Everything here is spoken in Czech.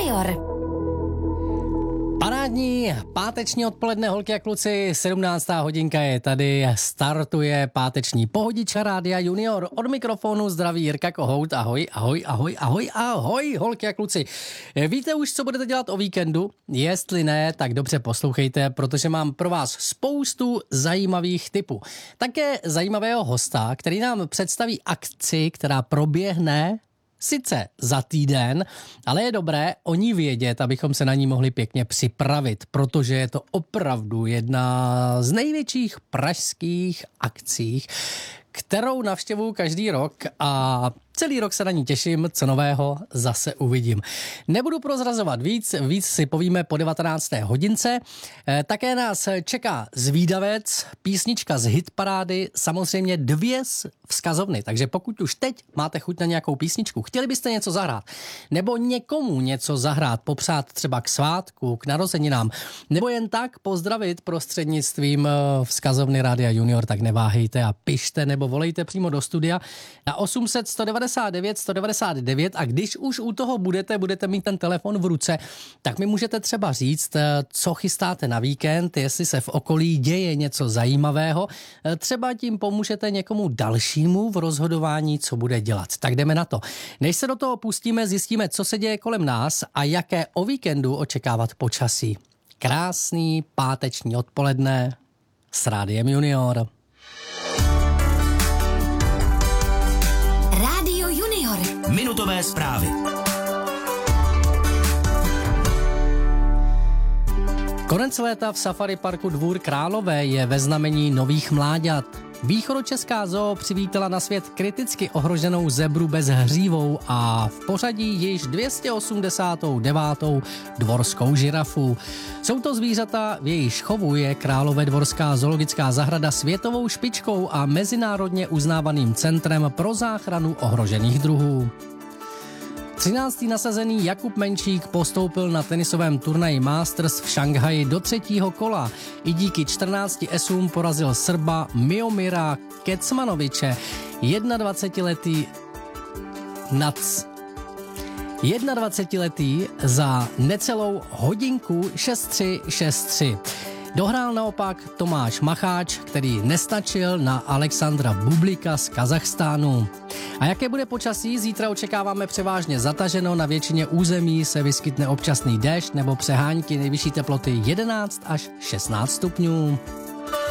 Junior. Parádní páteční odpoledne, holky a kluci, 17. hodinka je tady, startuje páteční pohodička Rádia Junior. Od mikrofonu zdraví Jirka Kohout, ahoj, ahoj, ahoj, ahoj, ahoj, holky a kluci. Víte už, co budete dělat o víkendu? Jestli ne, tak dobře poslouchejte, protože mám pro vás spoustu zajímavých tipů. Také zajímavého hosta, který nám představí akci, která proběhne sice za týden, ale je dobré o ní vědět, abychom se na ní mohli pěkně připravit, protože je to opravdu jedna z největších pražských akcí, kterou navštěvuju každý rok a celý rok se na ní těším, co nového zase uvidím. Nebudu prozrazovat víc si povíme po 19. hodince. Také nás čeká zvídavec, písnička z hitparády, samozřejmě 2 vzkazovny, takže pokud už teď máte chuť na nějakou písničku, chtěli byste něco zahrát, nebo někomu něco zahrát, popřát třeba k svátku, k narozeninám, nebo jen tak pozdravit prostřednictvím vzkazovny Rádia Junior, tak neváhejte a pište nebo volejte přímo do studia na 800 199 199 a když už u toho budete mít ten telefon v ruce, tak mi můžete třeba říct, co chystáte na víkend, jestli se v okolí děje něco zajímavého, třeba tím pomůžete někomu dalšímu v rozhodování, co bude dělat. Tak jdeme na to. Než se do toho pustíme, zjistíme, co se děje kolem nás a jaké o víkendu očekávat počasí. Krásný páteční odpoledne s Rádiem Junior. Rádio Junior. Minutové zprávy. Konec léta v safari parku Dvůr Králové je ve znamení nových mláďat. Východočeská zoo přivítala na svět kriticky ohroženou zebru bezhřívou a v pořadí již 289. dvorskou žirafu. Jsou to zvířata, v jejíž chovu je Královédvorská zoologická zahrada světovou špičkou a mezinárodně uznávaným centrem pro záchranu ohrožených druhů. 13. nasazený Jakub Menšík postoupil na tenisovém turnaji Masters v Šanghaji do 3. kola. I díky 14 esům porazil Srba Miomira Kecmanoviče, 21letý za necelou hodinku 6-3, 6-3. Dohrál naopak Tomáš Macháč, který nestačil na Alexandra Bublika z Kazachstánu. A jaké bude počasí? Zítra očekáváme převážně zataženo, na většině území se vyskytne občasný déšť nebo přehánky, nejvyšší teploty 11 až 16 stupňů.